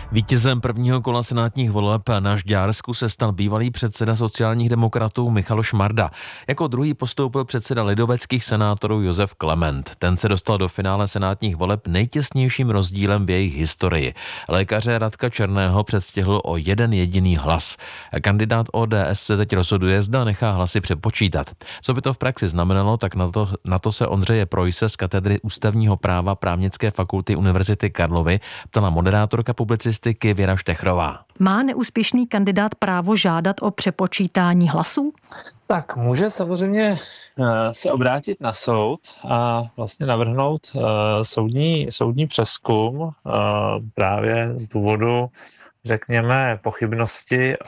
Vítězem prvního kola senátních voleb na Žďársku se stal bývalý předseda sociálních demokratů Michal Šmarda. Jako druhý postoupil předseda lidoveckých senátorů Josef Klement. Ten se dostal do finále senátních voleb nejtěsnějším rozdílem v jejich historii. Lékaře Radka Černého předstihl o jeden jediný hlas. Kandidát ODS se teď rozhoduje, zda nechá hlasy přepočítat. Co by to v praxi znamenalo, tak na to se Ondřeje Projse z katedry ústavního práva Právnické fakulty Univerzity Karlovy ptala moderátorka publicistiky Věra Štechrová. Má neúspěšný kandidát právo žádat o přepočítání hlasů? Tak může samozřejmě se obrátit na soud a vlastně navrhnout soudní přezkum právě z důvodu, řekněme, pochybnosti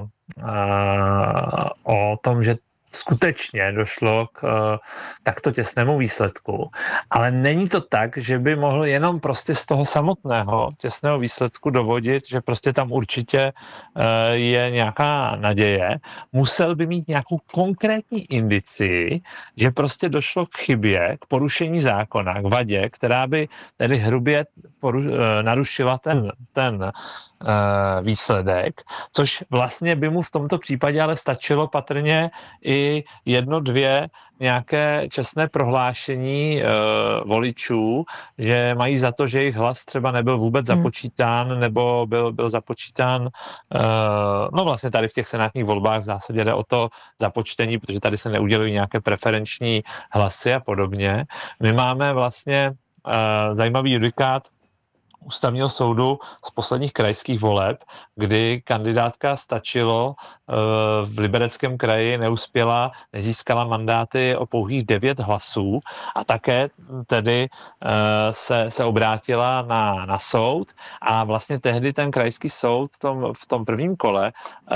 o tom, že skutečně došlo k takto těsnému výsledku. Ale není to tak, že by mohl jenom prostě z toho samotného těsného výsledku dovodit, že prostě tam určitě je nějaká naděje. Musel by mít nějakou konkrétní indici, že prostě došlo k chybě, k porušení zákona, k vadě, která by tedy hrubě narušila ten výsledek, což vlastně by mu v tomto případě ale stačilo patrně i 1-2 nějaké čestné prohlášení voličů, že mají za to, že jejich hlas třeba nebyl vůbec započítán, nebo byl započítán, no vlastně tady v těch senátních volbách v zásadě jde o to započtení, protože tady se neudělují nějaké preferenční hlasy a podobně. My máme vlastně zajímavý judikát Ústavního soudu z posledních krajských voleb, kdy kandidátka stačilo v Libereckém kraji neuspěla, nezískala mandáty o pouhých 9 hlasů a také tedy se obrátila na soud a vlastně tehdy ten krajský soud v tom prvním kole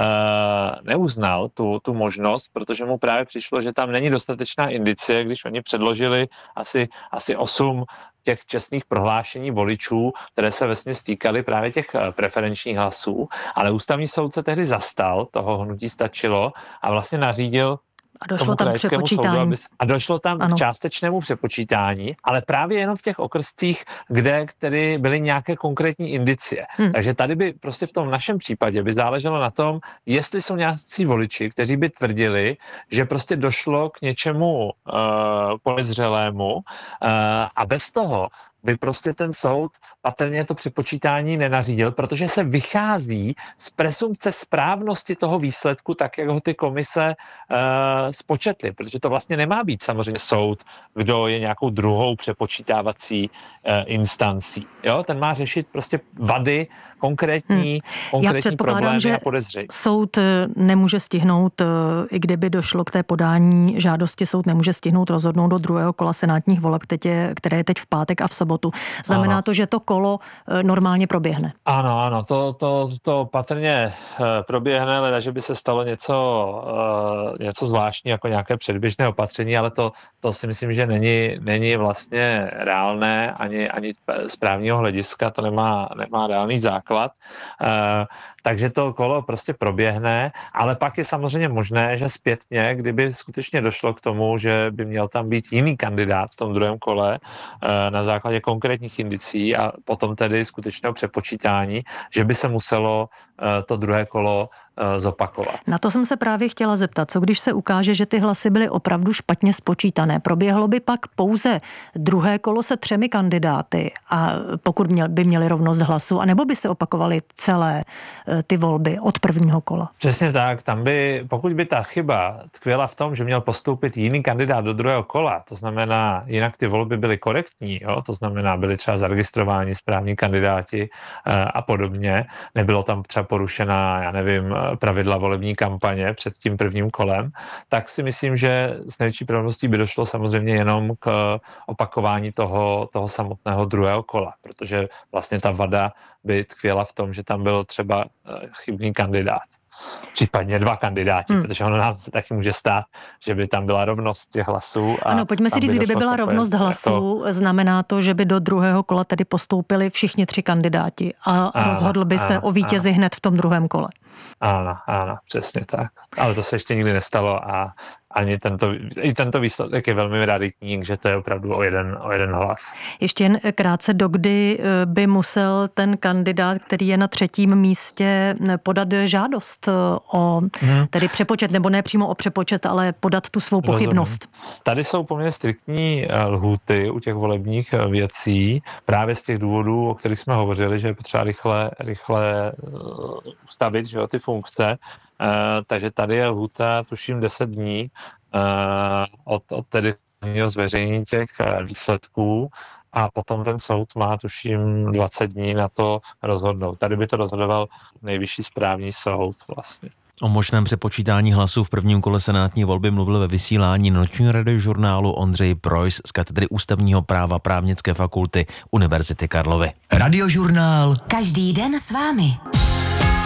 neuznal tu možnost, protože mu právě přišlo, že tam není dostatečná indicie, když oni předložili asi 8 těch čestných prohlášení voličů, které se vesměs týkaly právě těch preferenčních hlasů, ale ústavní soud se tehdy zastal, toho hnutí stačilo a vlastně nařídil a došlo tam k přepočítání. A došlo tam k částečnému přepočítání, ale právě jenom v těch okrscích, kde byly nějaké konkrétní indicie. Takže tady by prostě v tom našem případě by záleželo na tom, jestli jsou nějací voliči, kteří by tvrdili, že prostě došlo k něčemu podezřelému a bez toho by prostě ten soud patrně to přepočítání nenařídil, protože se vychází z presumpce správnosti toho výsledku, tak jak ho ty komise spočetly, protože to vlastně nemá být samozřejmě soud, kdo je nějakou druhou přepočítávací instancí. Jo? Ten má řešit prostě vady, konkrétní problémy a podezření. Soud nemůže stihnout, i kdyby došlo k té podání žádosti, soud nemůže stihnout rozhodnout do druhého kola senátních voleb, které je teď v pátek a v sobotu. Znamená to, že to kolo normálně proběhne? Ano, to patrně proběhne, ale že by se stalo něco zvláštní, jako nějaké předběžné opatření, ale to si myslím, že není vlastně reálné ani z právního hlediska, to nemá reálný základ. Takže to kolo prostě proběhne, ale pak je samozřejmě možné, že zpětně, kdyby skutečně došlo k tomu, že by měl tam být jiný kandidát v tom druhém kole na základě konkrétních indicí a potom tedy skutečného přepočítání, že by se muselo to druhé kolo zopakovat. Na to jsem se právě chtěla zeptat, co když se ukáže, že ty hlasy byly opravdu špatně spočítané. Proběhlo by pak pouze druhé kolo se 3 kandidáty a pokud by měli rovnost hlasu, anebo by se opakovaly celé ty volby od prvního kola? Přesně tak, pokud by ta chyba tkvěla v tom, že měl postoupit jiný kandidát do druhého kola, to znamená, jinak ty volby byly korektní, jo? To znamená, byly třeba zaregistrováni správní kandidáti a podobně, nebylo tam třeba porušená, pravidla volební kampaně před tím prvním kolem, tak si myslím, že s největší pravděpodobností by došlo samozřejmě jenom k opakování toho samotného druhého kola, protože vlastně ta vada by tkvěla v tom, že tam byl třeba chybný kandidát. Případně 2 kandidáti, protože ono nám se taky může stát, že by tam byla rovnost těch hlasů. Ano, pojďme si říct, kdyby byla rovnost hlasů, znamená to, že by do druhého kola tedy postoupili všichni 3 kandidáti a rozhodl by se o vítězi hned v tom druhém kole. Ano, přesně tak. Ale to se ještě nikdy nestalo a i tento výsledek je velmi raritní, že to je opravdu o jeden hlas. Ještě jen krátce, dokdy by musel ten kandidát, který je na 3. místě, podat žádost o tedy přepočet, nebo ne přímo o přepočet, ale podat tu svou pochybnost. Tady jsou poměrně striktní lhůty u těch volebních věcí, právě z těch důvodů, o kterých jsme hovořili, že je potřeba rychle ustavit, že jo, ty funkce. Takže tady je lhůta, tuším, 10 dní od tedy zveřejnění těch výsledků a potom ten soud má, tuším, 20 dní na to rozhodnout. Tady by to rozhodoval Nejvyšší správní soud vlastně. O možném přepočítání hlasů v prvním kole senátní volby mluvil ve vysílání nočního radiožurnálu Ondřej Preuss z katedry ústavního práva Právnické fakulty Univerzity Karlovy. Radiožurnál. Každý den s vámi.